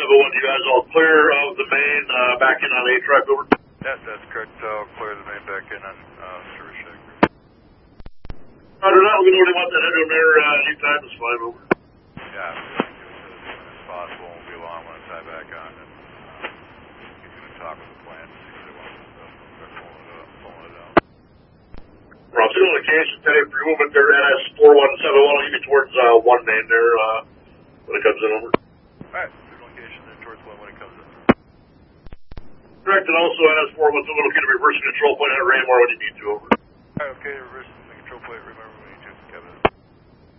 you guys all clear of the main, back in on A-Truck, over? Yes, that's correct. I'll clear the main back in on service check. Roger that. Let me know when you want that head on there, anytime. It's fine, over. Yeah, we'll give it as soon as possible. It won't be long when I tie back on. And he's going to talk with the plant to see if they want to start pulling it out. Well, still on occasion today for your movement there, NS4171, I'll give you towards, 1 main there, when it comes in, over. Alright, signal location then towards 1 when it comes in. Correct, and also NS4171, looking to reverse control point at Raymore when you need to, over. Alright, okay, reverse the control plate, remember.